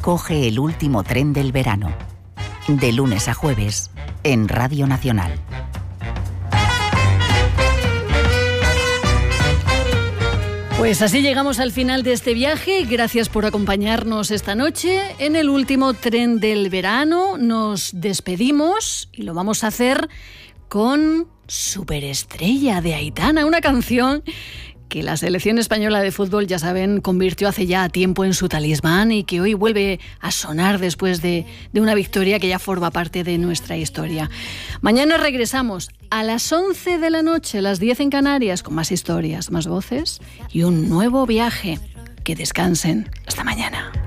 Coge el último tren del verano. De lunes a jueves, en Radio Nacional. Pues así llegamos al final de este viaje. Gracias por acompañarnos esta noche en el último tren del verano. Nos despedimos y lo vamos a hacer con Superestrella de Aitana, una canción que la selección española de fútbol, ya saben, convirtió hace ya tiempo en su talismán y que hoy vuelve a sonar después de una victoria que ya forma parte de nuestra historia. Mañana regresamos a las 11 de la noche, las 10 en Canarias, con más historias, más voces y un nuevo viaje. Que descansen. Hasta mañana.